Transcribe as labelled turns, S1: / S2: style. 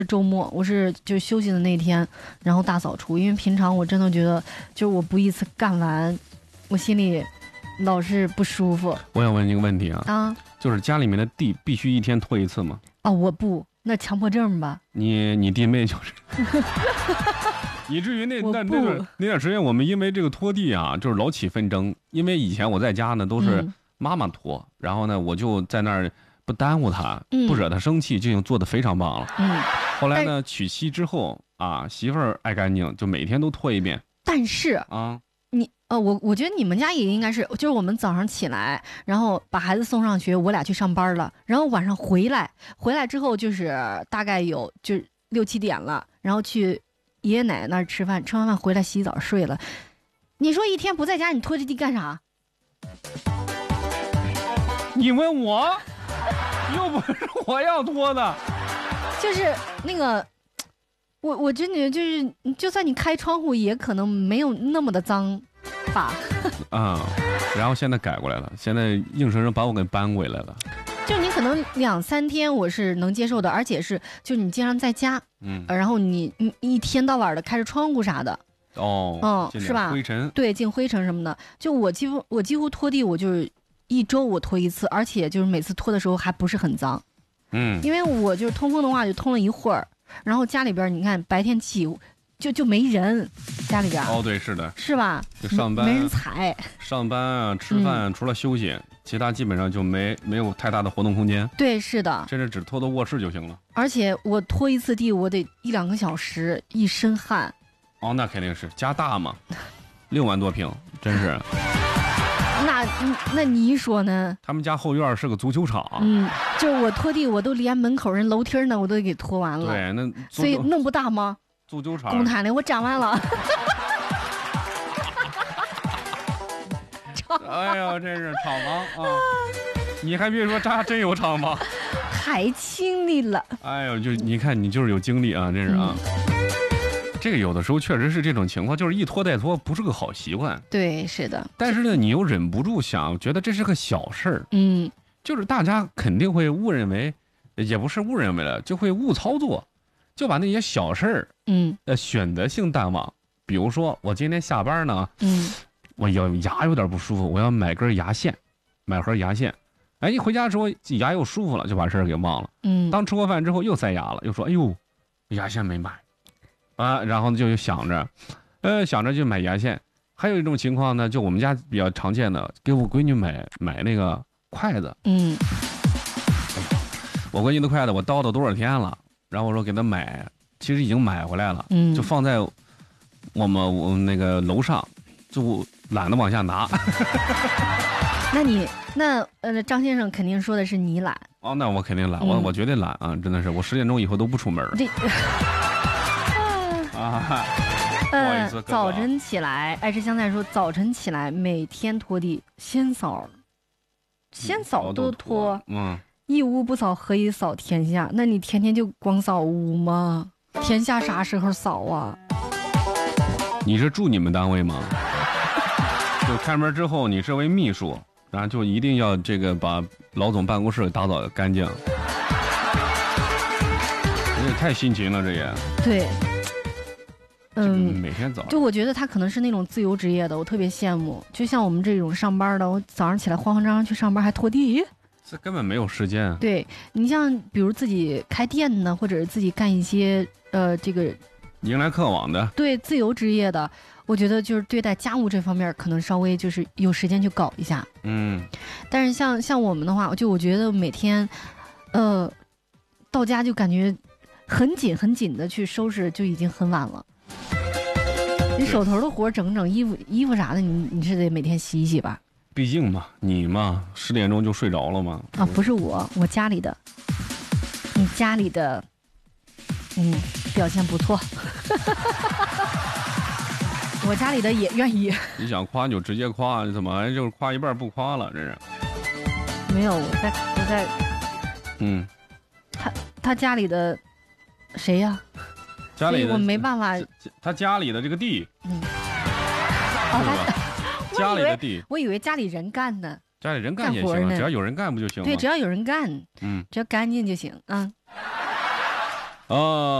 S1: 周末，我是就休息的那天，然后大扫除。因为平常我真的觉得，就是我不一次干完，我心里老是不舒服。
S2: 我想问你一个问题啊，就是家里面的地必须一天拖一次吗？
S1: 啊，我不，那强迫症吧？
S2: 你弟妹就是，以至于那段时间，我们因为这个拖地啊，就是老起纷争。因为以前我在家呢都是妈妈拖，然后呢我就在那儿不耽误她，不惹她生气，就已经做得非常棒了。后来呢娶妻之后啊，媳妇儿爱干净，就每天都拖一遍。
S1: 但是啊。我觉得你们家也应该是，就是我们早上起来，然后把孩子送上学，我俩去上班了，然后晚上回来之后就是大概有就6、7点了，然后去爷爷奶奶那儿吃饭，吃完饭回来洗澡睡了。你说一天不在家，你拖着地干啥？
S2: 你问我，又不是我要拖的，
S1: 就是那个，我真觉得就是，就算你开窗户，也可能没有那么的脏。
S2: 然后现在改过来了，现在硬生生把我给搬回来了。
S1: 就你可能2、3天我是能接受的，而且是就你经常在家，然后你一天到晚的开着窗户啥的，是吧？
S2: 灰尘，
S1: 对，进灰尘什么的。就我几乎拖地，我就是1周我拖一次，而且就是每次拖的时候还不是很脏，因为我就是通风的话就通了一会儿，然后家里边你看白天起。就没人，家里边
S2: 对，是的，
S1: 是吧？
S2: 就上班
S1: 没人踩，
S2: 上班啊，吃饭除了休息，其他基本上就没有太大的活动空间。
S1: 对，是的，
S2: 甚至只拖到卧室就行了。
S1: 而且我拖一次地，我得1、2个小时，一身汗。
S2: 那肯定是家大嘛，6万多平，真是。
S1: 那你一说呢？
S2: 他们家后院是个足球场，
S1: 就是我拖地，我都连门口人楼梯呢，我都给拖完了。
S2: 对，那
S1: 所以弄不大吗？
S2: 足球场
S1: 公摊的我占完了。
S2: 哎呀，真是厂房啊！你还别说，这还真有厂房，
S1: 太亲力了。
S2: 哎呦，就你看，你就是有精力啊，真是啊。这个有的时候确实是这种情况，就是一拖再拖，不是个好习惯。
S1: 对，是的。
S2: 但是呢，你又忍不住想，觉得这是个小事儿。就是大家肯定会误认为，也不是误认为了，就会误操作。就把那些小事儿，选择性淡忘。比如说，我今天下班呢，我牙有点不舒服，我要买根牙线，买盒牙线。哎，一回家的时候牙又舒服了，就把事儿给忘了。当吃过饭之后又塞牙了，又说哎呦，牙线没买啊，然后就想着就买牙线。还有一种情况呢，就我们家比较常见的，给我闺女买那个筷子。我闺女的筷子我叨叨多少天了。然后我说给他买，其实已经买回来了，就放在我们那个楼上，就懒得往下拿。
S1: 那张先生肯定说的是你懒。
S2: 那我肯定懒，我绝对懒啊！真的是，我10点钟以后都不出门了。不好意思，
S1: 早晨起来，爱吃香菜说早晨起来每天拖地，先扫都拖，一屋不扫，何以扫天下？那你天天就光扫屋吗？天下啥时候扫啊？
S2: 你是住你们单位吗？就开门之后，你是位秘书，然后就一定要这个把老总办公室打扫干净。这也太辛勤了，这也。
S1: 对。
S2: 每天早上。
S1: 就我觉得他可能是那种自由职业的，我特别羡慕。就像我们这种上班的，我早上起来慌慌张张去上班还拖地。
S2: 这根本没有时间。
S1: 对，你像比如自己开店呢，或者是自己干一些这个
S2: 迎来客往的，
S1: 对，自由职业的，我觉得就是对待家务这方面可能稍微就是有时间去搞一下。但是像我们的话，我觉得每天到家就感觉很紧的去收拾，就已经很晚了。你手头的活整衣服啥的，你是得每天洗一洗吧？
S2: 毕竟嘛，你嘛10点钟就睡着了吗？
S1: 不是我家里的，你家里的，表现不错。我家里的也愿意。
S2: 你想夸你就直接夸，你怎么就是夸一半不夸了？这是。
S1: 没有，我在。他家里的谁呀？
S2: 家里的
S1: 我没办法。
S2: 他家里的这个地。家里的地，
S1: 我以为家里人干呢。
S2: 家里人干也行，只要有人干不就行吗？
S1: 对，只要有人干，只要干净就行。
S2: 啊。